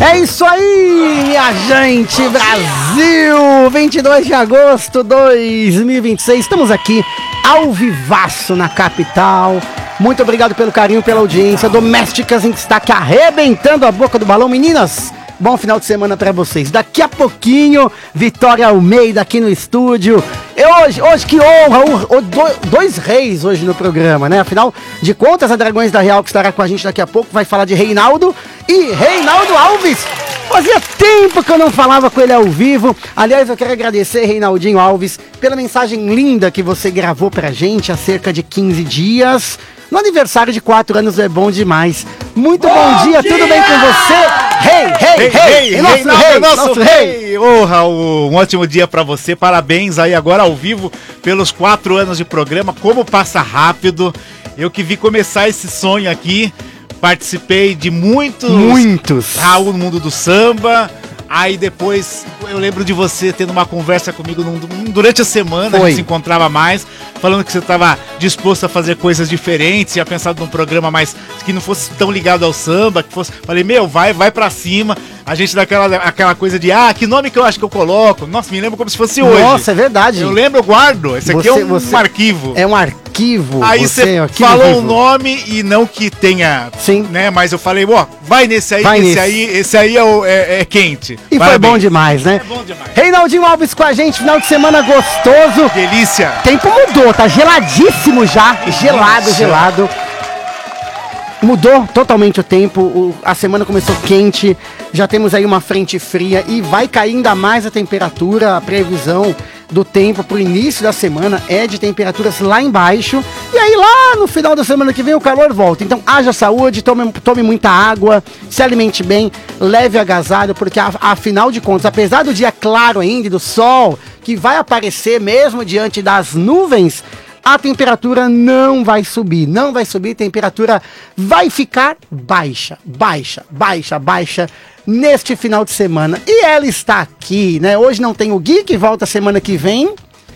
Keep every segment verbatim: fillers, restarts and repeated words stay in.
É isso aí, minha gente, Brasil! vinte e dois de agosto de dois mil e vinte e seis, estamos aqui ao vivaço na capital. Muito obrigado pelo carinho, pela audiência. Domésticas em destaque, arrebentando a boca do balão. Meninas, bom final de semana pra vocês. Daqui a pouquinho, Vitória Almeida aqui no estúdio. E hoje, hoje que honra, o, o, do, dois reis hoje no programa, né? Afinal de contas, a Dragões da Real, que estará com a gente daqui a pouco, vai falar de Reinaldo e Reinaldo Alves. Fazia tempo que eu não falava com ele ao vivo. Aliás, eu quero agradecer, Reinaldinho Alves, pela mensagem linda que você gravou pra gente há cerca de quinze dias. No aniversário de quatro anos é bom demais. Muito bom, bom dia, dia, tudo bem com você? Rei, rei, rei, rei, nosso rei, nosso rei. Ô, Raul, um ótimo dia pra você, parabéns aí agora ao vivo pelos quatro anos de programa. Como passa rápido, eu que vi começar esse sonho aqui, participei de muitos... Muitos. Raul no mundo do samba. Aí depois eu lembro de você tendo uma conversa comigo num, durante a semana, Foi. a gente se encontrava mais, falando que você estava disposto a fazer coisas diferentes, tinha pensado num programa mais que não fosse tão ligado ao samba, que fosse. Falei, meu, vai, vai pra cima. A gente daquela aquela coisa de, ah, que nome que eu acho que eu coloco? Nossa, me lembro como se fosse hoje. Nossa, é verdade. Eu lembro, eu guardo. Esse aqui você, é um, você, um arquivo. É um arquivo. Aí você falou o nome e não que tenha, Sim. né? Mas eu falei, ó, vai nesse aí, vai esse nesse. aí, esse aí é, o, é, é quente. E Parabéns. Foi bom demais, né? É bom demais. Reinaldinho Alves com a gente, final de semana gostoso. Delícia. Tempo mudou, tá geladíssimo já. Gelado, Nossa. gelado. Mudou totalmente o tempo, o, a semana começou quente, já temos aí uma frente fria e vai cair ainda mais a temperatura. A previsão do tempo pro início da semana é de temperaturas lá embaixo, e aí lá no final da semana que vem o calor volta. Então haja saúde, tome, tome muita água, se alimente bem, leve agasalho, porque a, afinal de contas, apesar do dia claro ainda, do sol que vai aparecer mesmo diante das nuvens, a temperatura não vai subir, não vai subir, a temperatura vai ficar baixa, baixa, baixa, baixa neste final de semana. E ela está aqui, né? Hoje não tem o Gui, que volta semana que vem.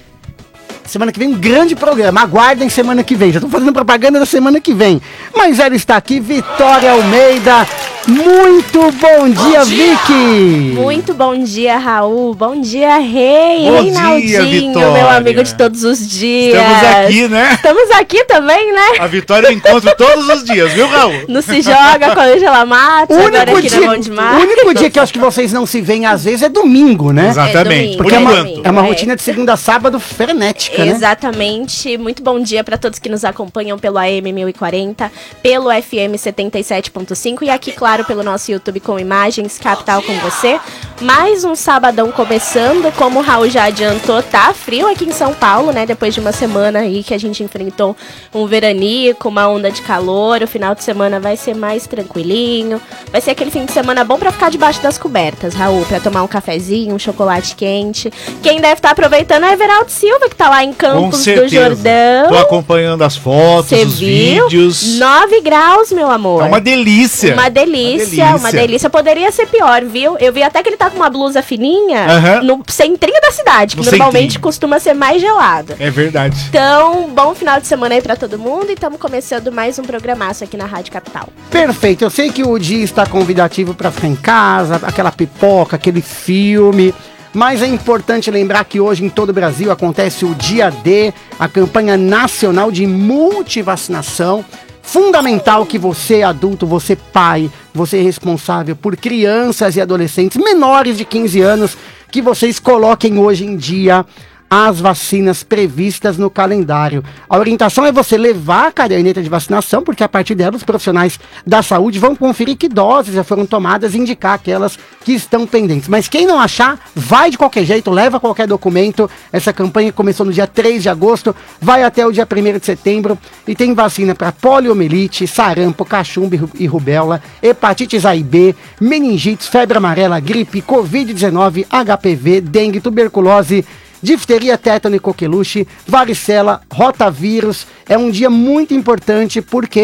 Semana que vem um grande programa, aguardem semana que vem, já estou fazendo propaganda da semana que vem. Mas ela está aqui, Vitória Almeida. Muito bom dia, bom dia, Vicky! Muito bom dia, Raul. Bom dia, Rei. Bom Reinaldinho, dia, Vitória. Meu amigo de todos os dias. Estamos aqui, né? Estamos aqui também, né? A Vitória eu encontro todos os dias, viu, Raul? Não se joga com a Angela Matos, agora aqui dia, na Bom Demais. O único dia que eu acho que vocês não se veem às vezes é domingo, né? Exatamente. É domingo, Porque é, é uma, domingo, é uma é. rotina de segunda a sábado frenética, né? Exatamente. Muito bom dia para todos que nos acompanham pelo A M mil e quarenta, pelo F M setenta e sete ponto cinco e aqui, claro, pelo nosso YouTube com imagens, Capital com você. Mais um sabadão começando, como o Raul já adiantou, tá frio aqui em São Paulo, né? Depois de uma semana aí que a gente enfrentou um veranico, uma onda de calor, o final de semana vai ser mais tranquilinho. Vai ser aquele fim de semana bom pra ficar debaixo das cobertas, Raul, pra tomar um cafezinho, um chocolate quente. Quem deve estar aproveitando é Everaldo Silva, que tá lá em Campos do Jordão. Tô acompanhando as fotos, Cê os viu? vídeos. nove graus, meu amor. É uma delícia. Uma delícia, uma delícia. Uma delícia. Poderia ser pior, viu? Eu vi até que ele tá com uma blusa fininha uhum. no centrinho da cidade, que no normalmente centrinho. Costuma ser mais gelado. É verdade. Então, bom final de semana aí pra todo mundo e estamos começando mais um programaço aqui na Rádio Capital. Perfeito. Eu sei que o dia está convidativo pra ficar em casa, aquela pipoca, aquele filme. Mas é importante lembrar que hoje em todo o Brasil acontece o Dia D, a campanha nacional de multivacinação. Fundamental que você, adulto, você pai, você responsável por crianças e adolescentes menores de quinze anos, que vocês coloquem hoje em dia as vacinas previstas no calendário. A orientação é você levar a caderneta de vacinação, porque a partir dela os profissionais da saúde vão conferir que doses já foram tomadas e indicar aquelas que estão pendentes. Mas quem não achar, vai de qualquer jeito, leva qualquer documento. Essa campanha começou no dia três de agosto, vai até o dia primeiro de setembro e tem vacina para poliomielite, sarampo, cachumba e rubéola, hepatites A e B, meningites, febre amarela, gripe, covid dezenove, H P V, dengue, tuberculose, difteria, tétano e coqueluche, varicela, rotavírus. É um dia muito importante porque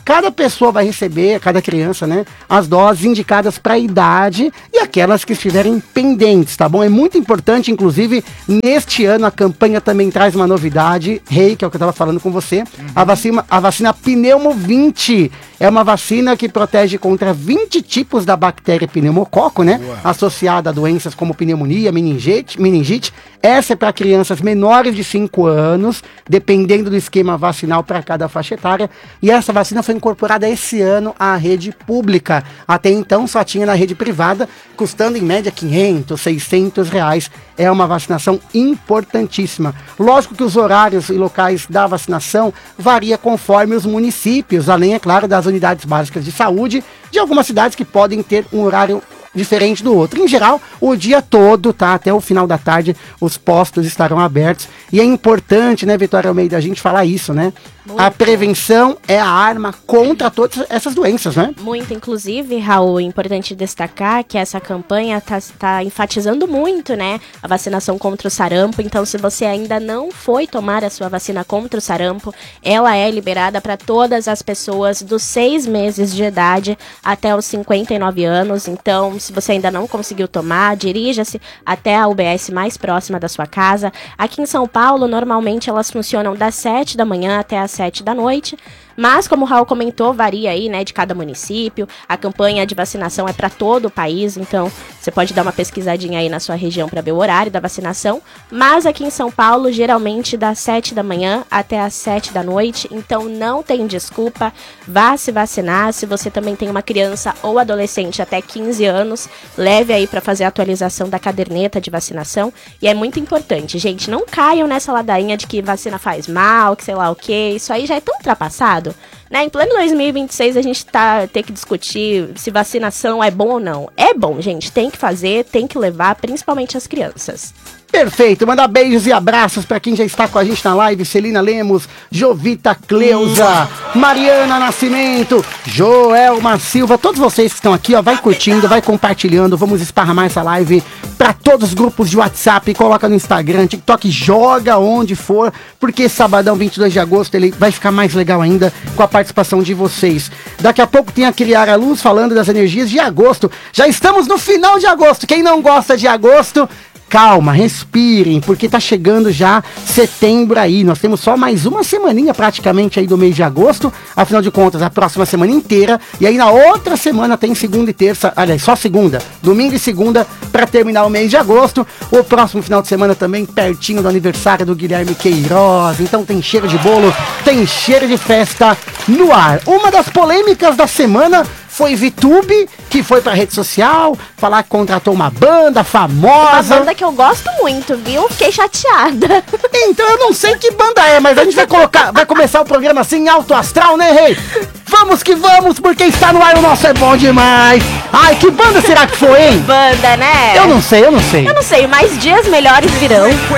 cada pessoa vai receber, cada criança, né, as doses indicadas para a idade e aquelas que estiverem pendentes, tá bom? É muito importante, inclusive, neste ano a campanha também traz uma novidade, Rei, que é o que eu estava falando com você, uhum. a vacina, a vacina Pneumo vinte. É uma vacina que protege contra vinte tipos da bactéria pneumococo, né? Uau. Associada a doenças como pneumonia, meningite. meningite. Essa é para crianças menores de cinco anos, dependendo do esquema vacinal para cada faixa etária. E essa vacina foi incorporada esse ano à rede pública. Até então só tinha na rede privada, custando em média quinhentos, seiscentos reais. É uma vacinação importantíssima. Lógico que os horários e locais da vacinação varia conforme os municípios, além, é claro, das unidades básicas de saúde, de algumas cidades que podem ter um horário diferente do outro. Em geral, o dia todo, tá? Até o final da tarde, os postos estarão abertos. E é importante, né, Vitória Almeida, a gente falar isso, né? Muito. A prevenção é a arma contra todas essas doenças, né? Muito, inclusive, Raul, é importante destacar que essa campanha tá, tá enfatizando muito, né, a vacinação contra o sarampo. Então, se você ainda não foi tomar a sua vacina contra o sarampo, ela é liberada para todas as pessoas dos seis meses de idade até os cinquenta e nove anos. Então, se você ainda não conseguiu tomar, dirija-se até a U B S mais próxima da sua casa. Aqui em São Paulo, normalmente elas funcionam das sete da manhã até as sete da noite. Mas, como o Raul comentou, varia aí, né, de cada município. A campanha de vacinação é para todo o país, então você pode dar uma pesquisadinha aí na sua região para ver o horário da vacinação. Mas aqui em São Paulo, geralmente das sete da manhã até as sete da noite, então não tem desculpa, vá se vacinar. Se você também tem uma criança ou adolescente até quinze anos, leve aí para fazer a atualização da caderneta de vacinação. E é muito importante, gente, não caiam nessa ladainha de que vacina faz mal, que sei lá o que, isso aí já é tão ultrapassado. Né? Em pleno dois mil e vinte e seis a gente tá ter que discutir se vacinação é bom ou não. É bom, gente, tem que fazer, tem que levar, principalmente as crianças. Perfeito, mandar beijos e abraços para quem já está com a gente na live: Celina Lemos, Jovita Cleusa, Mariana Nascimento, Joelma Silva, todos vocês que estão aqui, ó, vai curtindo, vai compartilhando, vamos esparramar essa live para todos os grupos de WhatsApp, coloca no Instagram, TikTok, joga onde for, porque sabadão vinte e dois de agosto ele vai ficar mais legal ainda com a participação de vocês. Daqui a pouco tem a Criara Luz falando das energias de agosto. Já estamos no final de agosto, quem não gosta de agosto, calma, respirem, porque tá chegando já setembro aí. Nós temos só mais uma semaninha praticamente aí do mês de agosto. Afinal de contas, a próxima semana inteira. E aí na outra semana tem segunda e terça, aliás, só segunda, domingo e segunda para terminar o mês de agosto. O próximo final de semana também pertinho do aniversário do Guilherme Queiroz. Então tem cheiro de bolo, tem cheiro de festa no ar. Uma das polêmicas da semana foi VTube, que foi pra rede social falar que contratou uma banda famosa. Uma banda que eu gosto muito, viu? Fiquei chateada. Então eu não sei que banda é, mas a gente vai colocar, vai começar o programa assim, alto astral, né, Rei? Vamos que vamos, porque está no ar, o nosso é bom demais. Ai, que banda será que foi, hein? Que banda, né? Eu não sei, eu não sei. Eu não sei, mas dias melhores virão.